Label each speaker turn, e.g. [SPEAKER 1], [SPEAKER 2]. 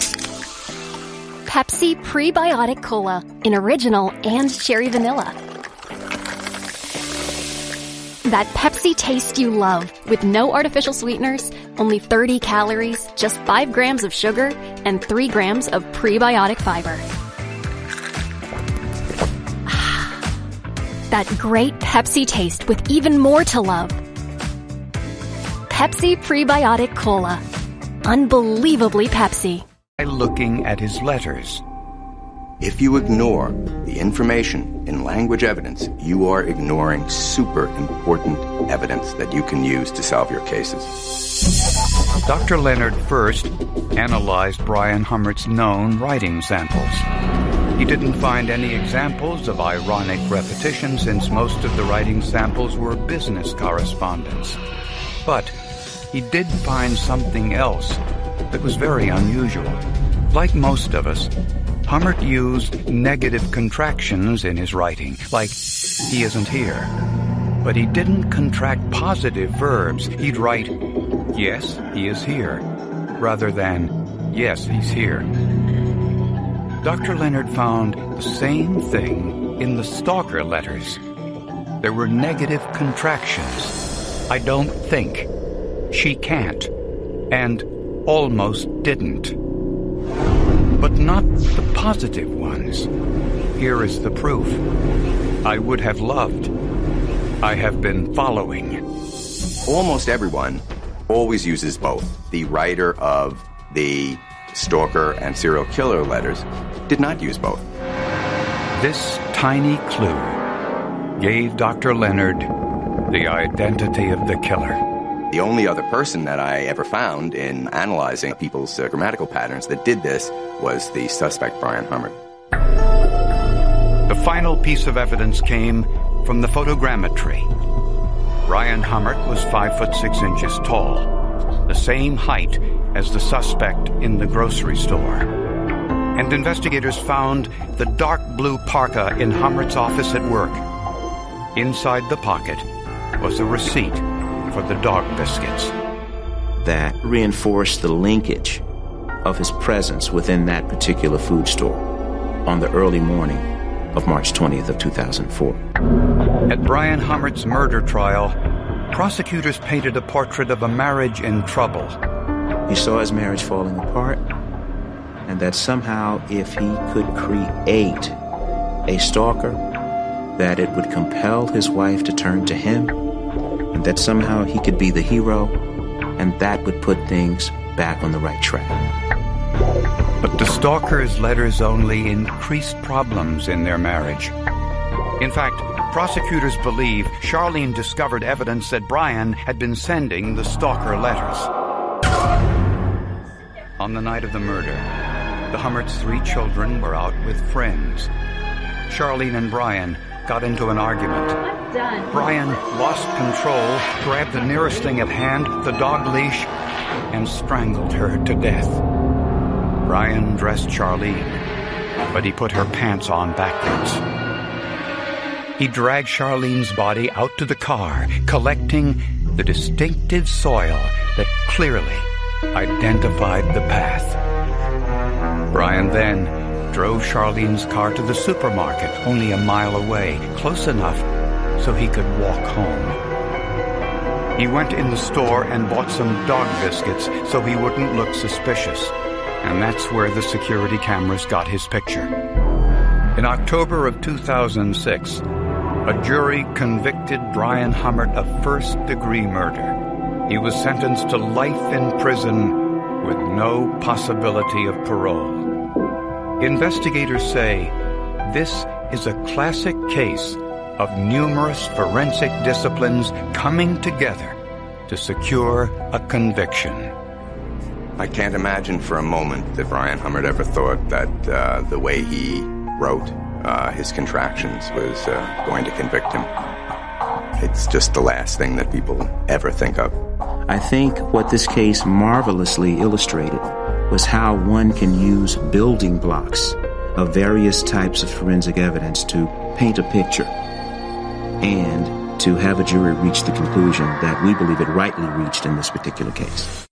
[SPEAKER 1] Pepsi Prebiotic Cola in original and cherry vanilla. That Pepsi taste you love with no artificial sweeteners, only 30 calories, just 5 grams of sugar, and 3 grams of prebiotic fiber. That great Pepsi taste with even more to love. Pepsi Prebiotic Cola. Unbelievably Pepsi.
[SPEAKER 2] Looking at his letters.
[SPEAKER 3] If you ignore the information in language evidence, you are ignoring super important evidence that you can use to solve your cases.
[SPEAKER 2] Dr. Leonard first analyzed Brian Hummert's known writing samples. He didn't find any examples of ironic repetition since most of the writing samples were business correspondence. But he did find something else that was very unusual. Like most of us, Hummert used negative contractions in his writing, like, he isn't here. But he didn't contract positive verbs. He'd write, yes, he is here, rather than, yes, he's here. Dr. Leonard found the same thing in the stalker letters. There were negative contractions. I don't think, she can't, and almost didn't. But not the positive ones. Here is the proof. I would have loved. I have been following.
[SPEAKER 3] Almost everyone always uses both. The writer of the stalker and serial killer letters did not use both.
[SPEAKER 2] This tiny clue gave Dr. Leonard the identity of the killer.
[SPEAKER 3] The only other person that I ever found in analyzing people's grammatical patterns that did this was the suspect, Brian Hummert.
[SPEAKER 2] The final piece of evidence came from the photogrammetry. Brian Hummert was 5'6" tall, the same height as the suspect in the grocery store. And investigators found the dark blue parka in Hummert's office at work. Inside the pocket was a receipt for the dog biscuits.
[SPEAKER 4] That reinforced the linkage of his presence within that particular food store on the early morning of March 20th of 2004.
[SPEAKER 2] At Brian Hummert's murder trial, prosecutors painted a portrait of a marriage in trouble.
[SPEAKER 4] He saw his marriage falling apart, and that somehow if he could create a stalker, that it would compel his wife to turn to him, and that somehow he could be the hero, and that would put things back on the right track.
[SPEAKER 2] But the stalker's letters only increased problems in their marriage. In fact, prosecutors believe Charlene discovered evidence that Brian had been sending the stalker letters. On the night of the murder, the Hummerts' 3 children were out with friends. Charlene and Brian got into an argument. Brian lost control, grabbed the nearest thing at hand, the dog leash, and strangled her to death. Brian dressed Charlene, but he put her pants on backwards. He dragged Charlene's body out to the car, collecting the distinctive soil that clearly identified the path. Brian then drove Charlene's car to the supermarket only a mile away, close enough so he could walk home. He went in the store and bought some dog biscuits so he wouldn't look suspicious, and that's where the security cameras got his picture. In October of 2006, a jury convicted Brian Hummert of first-degree murder. He was sentenced to life in prison with no possibility of parole. Investigators say this is a classic case of numerous forensic disciplines coming together to secure a conviction.
[SPEAKER 3] I can't imagine for a moment that Brian Hummert ever thought that the way he wrote his contractions was going to convict him. It's just the last thing that people ever think of.
[SPEAKER 4] I think what this case marvelously illustrated was how one can use building blocks of various types of forensic evidence to paint a picture and to have a jury reach the conclusion that we believe it rightly reached in this particular case.